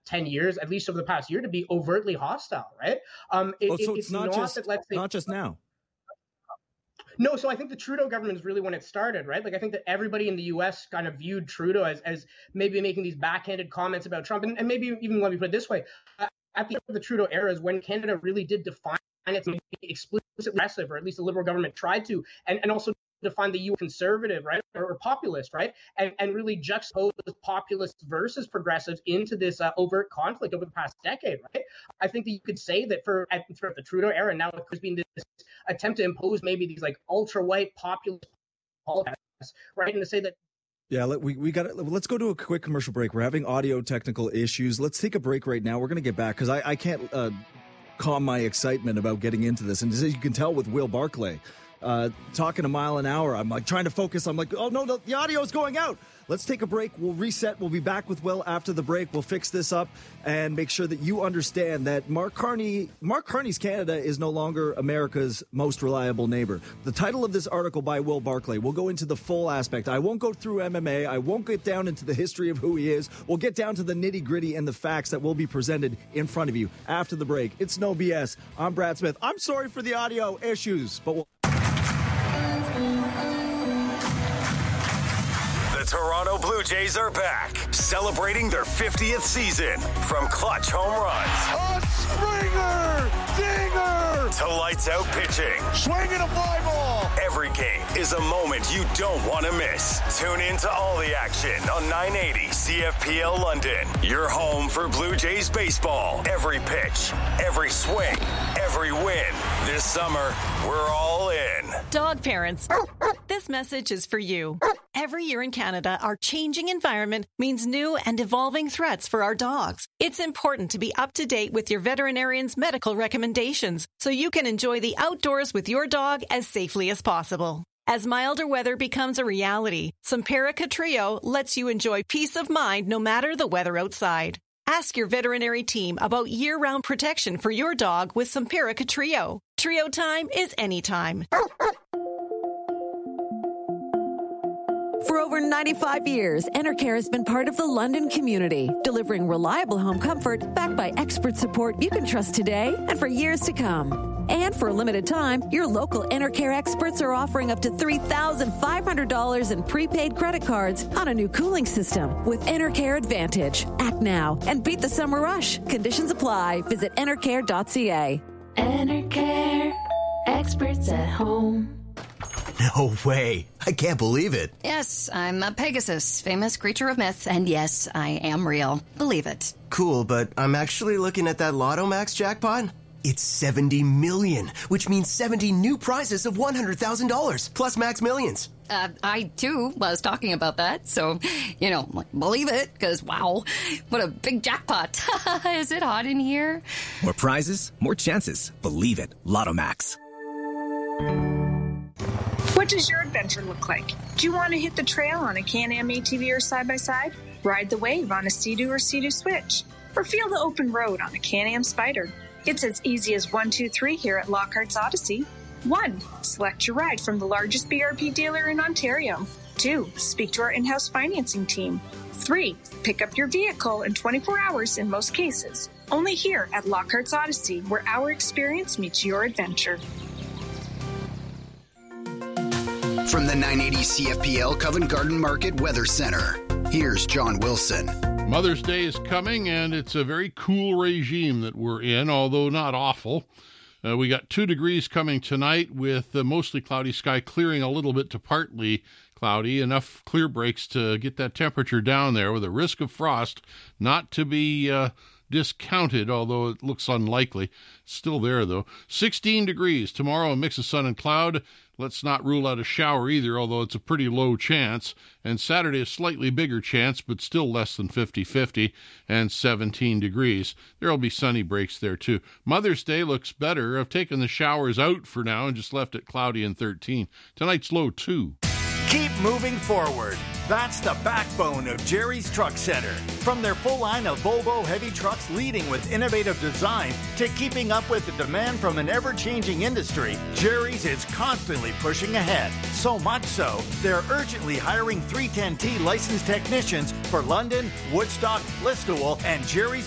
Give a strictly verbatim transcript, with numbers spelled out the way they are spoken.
ten years, at least over the past year, to be overtly hostile, right? Um, it, oh, so it, it's, it's not, not just that, let's say, not just now. No, so I think the Trudeau government is really when it started, right? Like I think that everybody in the U S kind of viewed Trudeau as, as maybe making these backhanded comments about Trump. And, and maybe even let me put it this way, uh, at the end of the Trudeau era is when Canada really did define its explicitly aggressive, or at least the Liberal government tried to, and, and also define the U S conservative, right, or, or populist, right, and, and really juxtapose populists versus progressives into this uh, overt conflict over the past decade, right? I think that you could say that for at, throughout the Trudeau era, now there's been this attempt to impose maybe these like ultra-white populist politics, right, and to say that. Yeah, let, we we got it. Let's go to a quick commercial break. We're having audio technical issues. Let's take a break right now. We're going to get back because I, I can't uh, calm my excitement about getting into this. And as you can tell with Will Barclay, uh, talking a mile an hour, I'm like trying to focus. I'm like, oh no, no the audio is going out. Let's take a break. We'll reset. We'll be back with Will after the break. We'll fix this up and make sure that you understand that Mark Carney, Mark Carney's Canada is no longer America's most reliable neighbor. The title of this article by Will Barclay, we'll go into the full aspect. I won't go through M M A. I won't get down into the history of who he is. We'll get down to the nitty gritty and the facts that will be presented in front of you after the break. It's no B S. I'm Brad Smith. I'm sorry for the audio issues, but we'll... Toronto Blue Jays are back, celebrating their fiftieth season. From clutch home runs, a Springer, dinger, to lights out pitching, swinging a fly ball. Every game is a moment you don't want to miss. Tune in to all the action on nine eighty C F P L London. Your home for Blue Jays baseball. Every pitch, every swing, every win. This summer, we're all in. Dog parents, this message is for you. Every year in Canada, our changing environment means new and evolving threats for our dogs. It's important to be up to date with your veterinarian's medical recommendations so you can enjoy the outdoors with your dog as safely as possible. As milder weather becomes a reality, Simparica Trio lets you enjoy peace of mind no matter the weather outside. Ask your veterinary team about year-round protection for your dog with Simparica Trio. Trio time is anytime. For over ninety-five years, Enercare has been part of the London community, delivering reliable home comfort backed by expert support you can trust today and for years to come. And for a limited time, your local Enercare experts are offering up to three thousand five hundred dollars in prepaid credit cards on a new cooling system with Enercare Advantage. Act now and beat the summer rush. Conditions apply. Visit enercare dot c a. Enercare, experts at home. No way. I can't believe it. Yes, I'm a Pegasus, famous creature of myth. And yes, I am real. Believe it. Cool, but I'm actually looking at that Lotto Max jackpot. It's seventy million, which means seventy new prizes of one hundred thousand dollars, plus Max Millions. Uh, I, too, was talking about that. So, you know, believe it, because, wow, what a big jackpot. Is it hot in here? More prizes, more chances. Believe it. Lotto Max. What does your adventure look like? Do you want to hit the trail on a Can-Am A T V or side-by-side? Ride the wave on a Sea-Doo or Sea-Doo Switch? Or feel the open road on a Can-Am Spyder? It's as easy as one, two, three here at Lockhart's Odyssey. One, select your ride from the largest B R P dealer in Ontario. Two, speak to our in-house financing team. Three, pick up your vehicle in twenty-four hours in most cases. Only here at Lockhart's Odyssey, where our experience meets your adventure. From the nine eighty C F P L Covent Garden Market Weather Center, here's John Wilson. Mother's Day is coming, and it's a very cool regime that we're in, although not awful. Uh, we got two degrees coming tonight with uh, mostly cloudy sky clearing a little bit to partly cloudy, enough clear breaks to get that temperature down there with a risk of frost not to be uh, discounted, although it looks unlikely. Still there, though. sixteen degrees tomorrow, a mix of sun and cloud. Let's not rule out a shower either, although it's a pretty low chance. And Saturday, a slightly bigger chance, but still less than fifty-fifty, and seventeen degrees. There'll be sunny breaks there, too. Mother's Day looks better. I've taken the showers out for now and just left it cloudy and thirteen. Tonight's low, too. Keep moving forward. That's the backbone of Jerry's Truck Center. From their full line of Volvo heavy trucks leading with innovative design to keeping up with the demand from an ever-changing industry, Jerry's is constantly pushing ahead. So much so, they're urgently hiring three ten T licensed technicians for London, Woodstock, Listowel, and Jerry's